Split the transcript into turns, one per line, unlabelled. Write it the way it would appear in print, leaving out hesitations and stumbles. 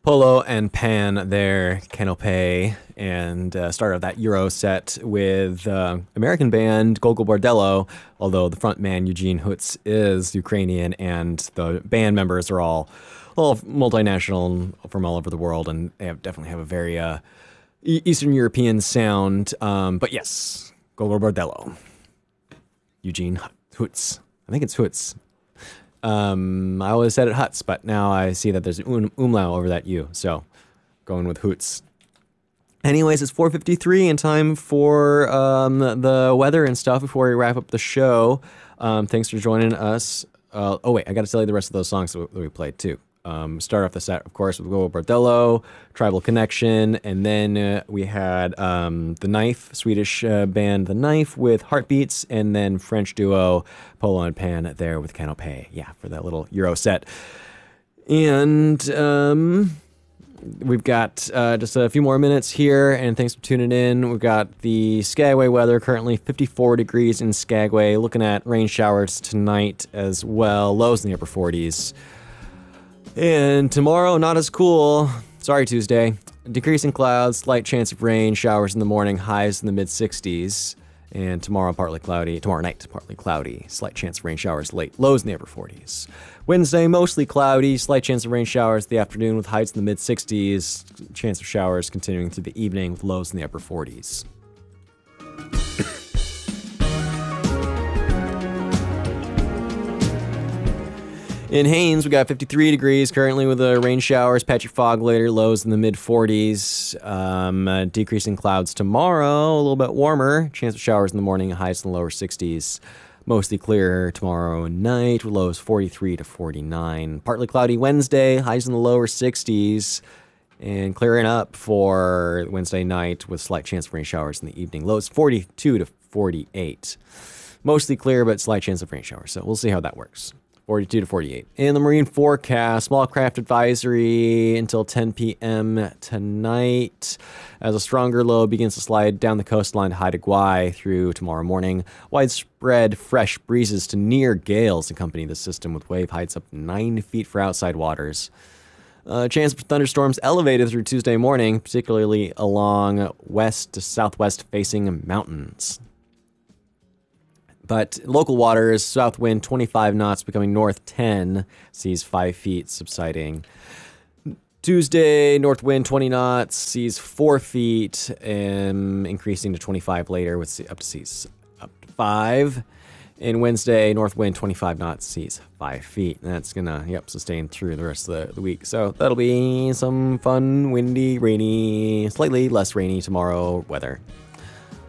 Polo and Pan there, Canope, and start off that Euro set with American band Gogol Bordello, although the front man Eugene Hutz is Ukrainian, and the band members are all multinational from all over the world, and they definitely have a very Eastern European sound. But yes, Gogol Bordello, Eugene Hutz. I think it's Hutz. I always said it Hutz, but now I see that there's an umlaut over that U, so going with Hoots. Anyways, it's 4:53 and time for the weather and stuff before we wrap up the show. Thanks for joining us. Oh wait, I got to tell you the rest of those songs that we played too. Start off the set, of course, with Gogol Bordello, Tribal Connection, and then we had The Knife, Swedish band The Knife with Heartbeats, and then French duo Polo and Pan there with Canope. Yeah, for that little Euro set. And we've got just a few more minutes here, and thanks for tuning in. We've got the Skagway weather, currently 54 degrees in Skagway, looking at rain showers tonight as well, lows in the upper 40s. And tomorrow, not as cool. Sorry, Tuesday. Decreasing clouds, slight chance of rain, showers in the morning, highs in the mid-60s. And tomorrow, partly cloudy. Tomorrow night, partly cloudy. Slight chance of rain showers late, lows in the upper 40s. Wednesday, mostly cloudy, slight chance of rain showers the afternoon with highs in the mid-60s. Chance of showers continuing through the evening with lows in the upper 40s. In Haines, we got 53 degrees currently with rain showers, patchy fog later, lows in the mid-40s. Decreasing clouds tomorrow, a little bit warmer. Chance of showers in the morning, highs in the lower 60s. Mostly clear tomorrow night with lows 43 to 49. Partly cloudy Wednesday, highs in the lower 60s. And clearing up for Wednesday night with slight chance of rain showers in the evening. Lows 42 to 48. Mostly clear, but slight chance of rain showers. So we'll see how that works. 42 to 48. In the marine forecast, small craft advisory until 10 p.m. tonight. As a stronger low begins to slide down the coastline to Haida Gwaii through tomorrow morning. Widespread fresh breezes to near gales accompany the system with wave heights up 9 feet for outside waters. Chance for thunderstorms elevated through Tuesday morning, particularly along west to southwest facing mountains. But local waters, south wind 25 knots, becoming north 10, seas 5 feet, subsiding. Tuesday, north wind 20 knots, seas 4 feet, and increasing to 25 later with up to seas up to 5. And Wednesday, north wind 25 knots, seas 5 feet. And that's going to, sustain through the rest of the week. So that'll be some fun, windy, rainy, slightly less rainy tomorrow weather.